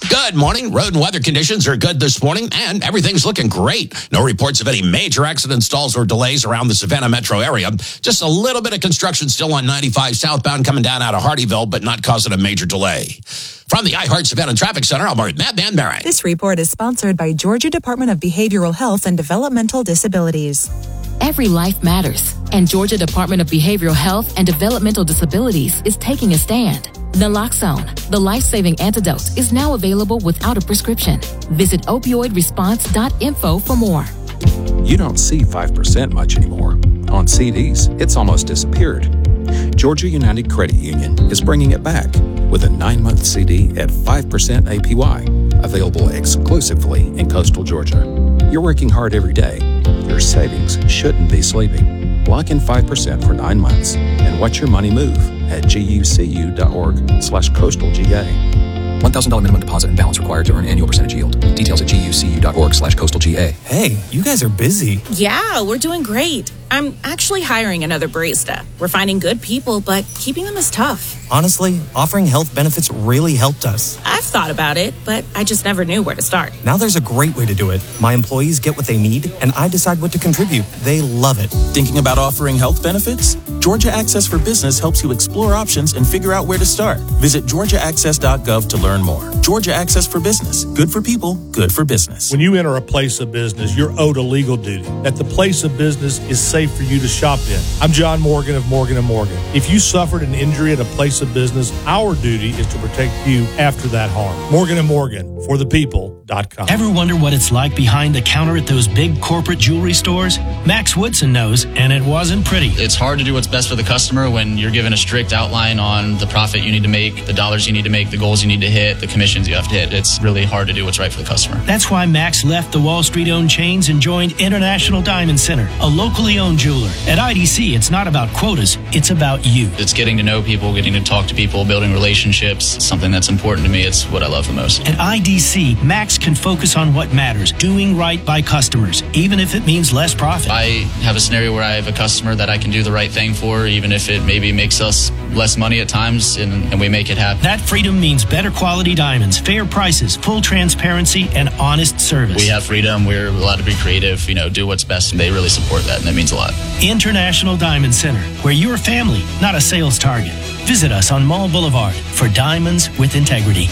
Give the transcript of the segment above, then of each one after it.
Good morning. Road and weather conditions are good this morning, and everything's looking great. No reports of any major accident stalls or delays around the Savannah metro area. Just a little bit of construction still on 95 southbound coming down out of Hardyville, but not causing a major delay. From the iHeart Savannah Traffic Center, I'm Matt Van Buren. This report is sponsored by Georgia Department of Behavioral Health and Developmental Disabilities. Every life matters, and Georgia Department of Behavioral Health and Developmental Disabilities is taking a stand. Naloxone, the life-saving antidote, is now available without a prescription. Visit opioidresponse.info for more. You don't see 5% much anymore. On CDs, it's almost disappeared. Georgia United Credit Union is bringing it back with a 9-month CD at 5% APY, available exclusively in coastal Georgia. You're working hard every day. Your savings shouldn't be sleeping. Lock in 5% for 9 months and watch your money move at gucu.org/coastalga. $1,000 minimum deposit and balance required to earn annual percentage yield. Details at gucu.org/coastalga. Hey, you guys are busy. Yeah, we're doing great. I'm actually hiring another barista. We're finding good people, but keeping them is tough. Honestly, offering health benefits really helped us. I've thought about it, but I just never knew where to start. Now there's a great way to do it. My employees get what they need, and I decide what to contribute. They love it. Thinking about offering health benefits? Georgia Access for Business helps you explore options and figure out where to start. Visit georgiaaccess.gov to learn more. Georgia Access for Business. Good for people, good for business. When you enter a place of business, you're owed a legal duty that the place of business is safe for you to shop in. I'm John Morgan of Morgan & Morgan. If you suffered an injury at a place of business, our duty is to protect you after that harm. Morgan & Morgan, for the people.com. Ever wonder what it's like behind the counter at those big corporate jewelry stores? Max Woodson knows, and it wasn't pretty. It's hard to do what's best for the customer when you're given a strict outline on the profit you need to make, the dollars you need to make, the goals you need to hit, the commissions you have to hit. It's really hard to do what's right for the customer. That's why Max left the Wall Street-owned chains and joined International Diamond Center, a locally owned jeweler. At IDC, it's not about quotas, it's about you. It's getting to know people, getting to talk to people, building relationships, something that's important to me. It's what I love the most. At IDC, Max can focus on what matters, doing right by customers, even if it means less profit. I have a scenario where I have a customer that I can do the right thing for, even if it maybe makes us less money at times, and we make it happen. That freedom means better quality diamonds, fair prices, full transparency, and honest service. We have freedom. We're allowed to be creative, do what's best, and they really support that, and that means a lot. International Diamond Center, where you're a family, not a sales target. Visit us on Mall Boulevard for diamonds with integrity.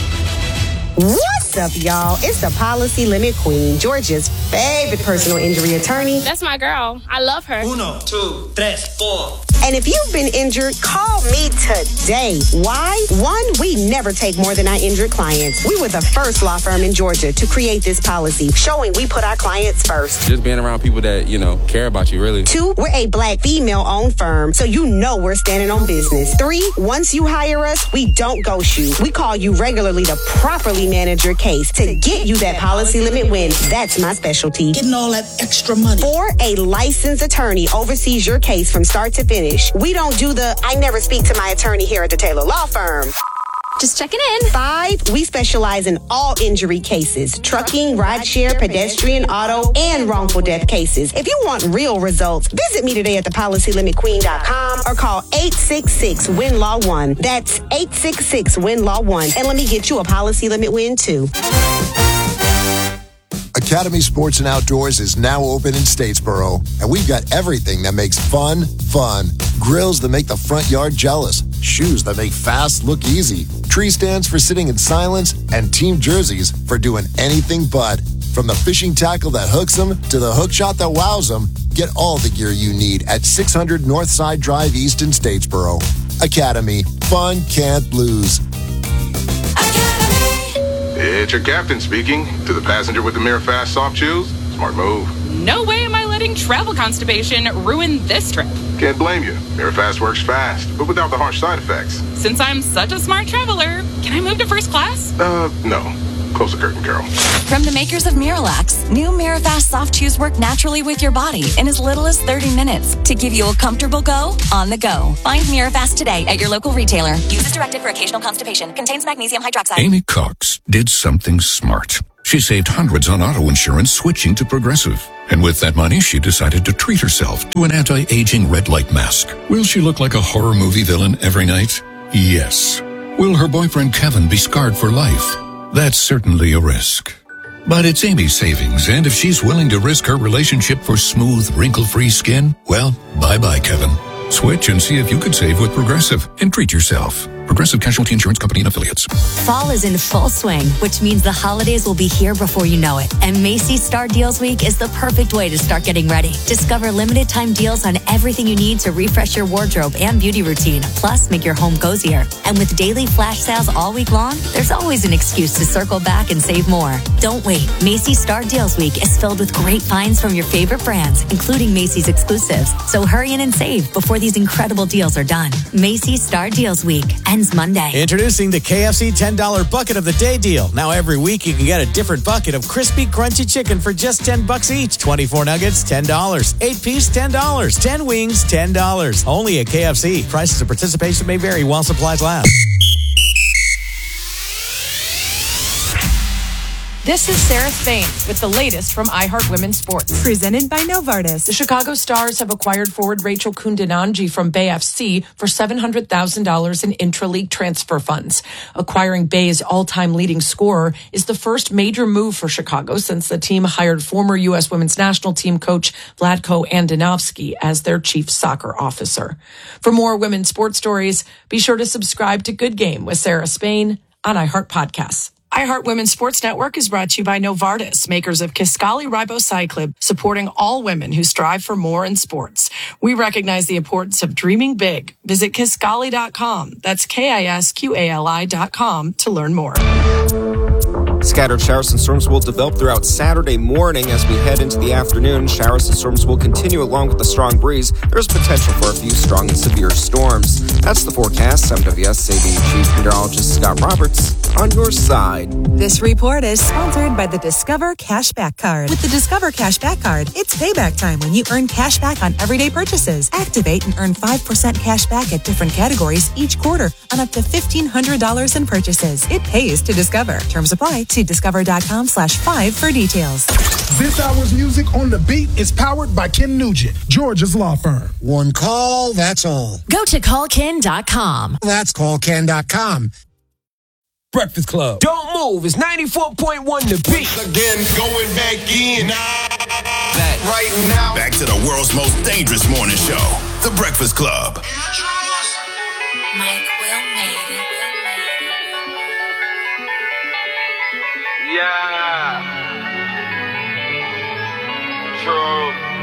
What's up, y'all? It's the Policy Limit Queen, Georgia's favorite personal injury attorney. That's my girl. I love her. 1, 2, 3, 4. And if you've been injured, call me today. Why? 1, we never take more than our injured clients. We were the first law firm in Georgia to create this policy, showing we put our clients first. Just being around people that, care about you, really. 2, we're a Black female-owned firm, so we're standing on business. 3, once you hire us, we don't ghost you. We call you regularly to properly manage your case to get you that policy limit win. That's my specialty. Getting all that extra money. 4, a licensed attorney oversees your case from start to finish. We don't do I never speak to my attorney here at the Taylor Law Firm. Just checking in. 5, we specialize in all injury cases, trucking, rideshare, pedestrian, auto, and wrongful death cases. If you want real results, visit me today at thepolicylimitqueen.com or call 866-WIN-LAW-1. That's 866-WIN-LAW-1. And let me get you a policy limit win, too. Academy Sports and Outdoors is now open in Statesboro, and we've got everything that makes fun, fun. Grills that make the front yard jealous, shoes that make fast look easy, tree stands for sitting in silence, and team jerseys for doing anything but. From the fishing tackle that hooks them to the hook shot that wows them, get all the gear you need at 600 Northside Drive East in Statesboro. Academy, fun can't lose. It's your captain speaking. To the passenger with the Mirror Fast soft shoes, smart move. No way am I letting travel constipation ruin this trip. Can't blame you. Mirror Fast works fast, but without the harsh side effects. Since I'm such a smart traveler, can I move to first class? No. Close the curtain, Carol. From the makers of Miralax, new Mirafast soft chews work naturally with your body in as little as 30 minutes to give you a comfortable go on the go. Find Mirafast today at your local retailer. Use as directed for occasional constipation. Contains magnesium hydroxide. Amy Cox did something smart. She saved hundreds on auto insurance switching to Progressive. And with that money, she decided to treat herself to an anti-aging red light mask. Will she look like a horror movie villain every night? Yes. Will her boyfriend Kevin be scarred for life? That's certainly a risk. But it's Amy's savings, and if she's willing to risk her relationship for smooth, wrinkle-free skin, well, bye-bye, Kevin. Switch and see if you could save with Progressive and treat yourself. Progressive Casualty Insurance Company and Affiliates. Fall is in full swing, which means the holidays will be here before you know it. And Macy's Star Deals Week is the perfect way to start getting ready. Discover limited time deals on everything you need to refresh your wardrobe and beauty routine, plus make your home cozier. And with daily flash sales all week long, there's always an excuse to circle back and save more. Don't wait. Macy's Star Deals Week is filled with great finds from your favorite brands, including Macy's exclusives. So hurry in and save before these incredible deals are done. Macy's Star Deals Week ends Monday. Introducing the KFC $10 Bucket of the Day deal. Now every week you can get a different bucket of crispy, crunchy chicken for just $10 each. 24 nuggets, $10. 8-piece, $10. 10 wings, $10. Only at KFC. Prices of participation may vary while supplies last. This is Sarah Spain with the latest from iHeart Women's Sports. Presented by Novartis. The Chicago Stars have acquired forward Rachel Kundananji from Bay FC for $700,000 in intra-league transfer funds. Acquiring Bay's all-time leading scorer is the first major move for Chicago since the team hired former U.S. women's national team coach Vlatko Andonovski as their chief soccer officer. For more women's sports stories, be sure to subscribe to Good Game with Sarah Spain on iHeart Podcasts. iHeart Women's Sports Network is brought to you by Novartis, makers of Kisqali Ribociclib, supporting all women who strive for more in sports. We recognize the importance of dreaming big. Visit Kisqali.com. That's KISQALI.com to learn more. Scattered showers and storms will develop throughout Saturday morning. As we head into the afternoon, showers and storms will continue along with the strong breeze. There's potential for a few strong and severe storms. That's the forecast. I'm WSAB Chief Meteorologist Scott Roberts on your side. This report is sponsored by the Discover Cashback Card. With the Discover Cashback Card, it's payback time when you earn cash back on everyday purchases. Activate and earn 5% cash back at different categories each quarter on up to $1,500 in purchases. It pays to Discover. Terms apply. See discover.com/5 for details. This hour's music on the beat is powered by Ken Nugent, Georgia's law firm. One call, that's all. Go to callken.com. That's callken.com. Breakfast Club. Don't move. It's 94.1 The Beat. Again, going back in. That right now. Back to the world's most dangerous morning show, The Breakfast Club. Mike Will made it. Yeah. True.